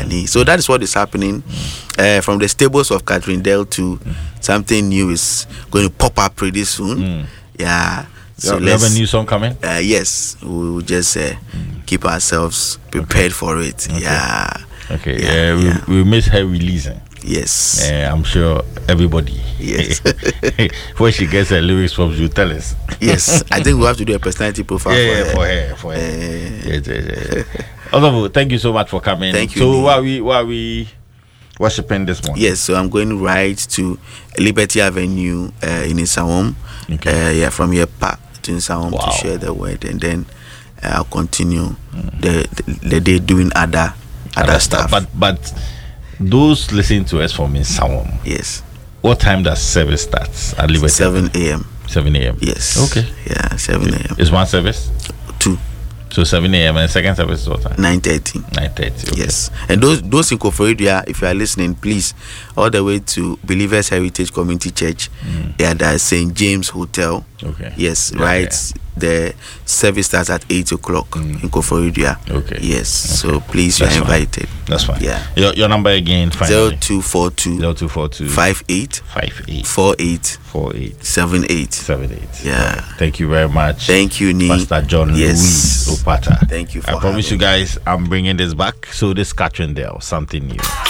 So that is what is happening. From the stables of Catherine Dale to something new is going to pop up pretty soon. Yeah. So you have a new song coming? Yes, we'll just keep ourselves prepared for it. Okay. Yeah. Okay. Yeah. We miss her releasing. Yes. I'm sure everybody. Yes. When she gets her lyrics from you, tell us. Yes. I think we have to do a personality profile for her. Also, thank you so much for coming. Thank you. So why are we worshiping this morning? Yes, so I'm going right to Liberty Avenue in Isawom. Okay. From here back to Isawom to share the word, and then I'll continue the day doing other stuff. But those listening to us from Isawom, yes. What time does service starts at Liberty? 7 a.m. 7 a.m. Yes. Okay. Yeah, 7 a.m. Is one service? 2. So 7 a.m. and second service is what time? 9:30. 9:30. Okay. Yes. And those in Koforidua, if you are listening, please, all the way to Believers Heritage Community Church. Yeah, that's St. James Hotel. Okay. Yes, right. Yeah. The service starts at 8 o'clock in Koforidua. Okay. Yes. Okay. So please, you are invited. That's fine. Yeah. Your number again? 0242 58 48 78. Yeah. Thank you very much. Thank you, Nee. Pastor John Louis Opata. Thank you. I promise you guys, I'm bringing this back. So this Catherine Dale, something new.